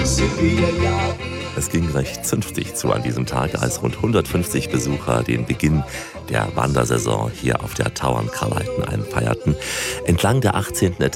Es ging recht zünftig zu an diesem Tag, als rund 150 Besucher den Beginn der Wandersaison hier auf der Tauern Carleiten feierten. Entlang der 18.